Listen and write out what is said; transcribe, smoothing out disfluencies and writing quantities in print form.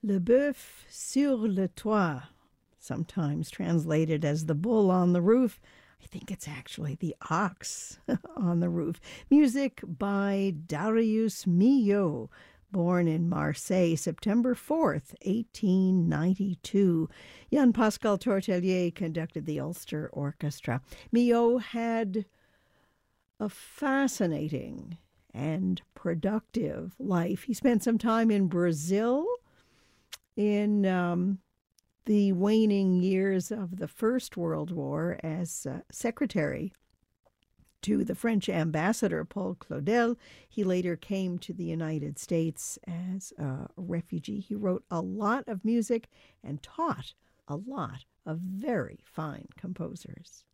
Le Bœuf sur le Toit, sometimes translated as the bull on the roof. I think it's actually the ox on the roof. Music by Darius Milhaud, born in Marseille, September 4th, 1892. Jan Pascal Tortelier conducted the Ulster Orchestra. Milhaud had a fascinating and productive life. He spent some time in Brazil in the waning years of the First World War as secretary to the French ambassador, Paul Claudel. He later came to the United States as a refugee. He wrote a lot of music and taught a lot of very fine composers.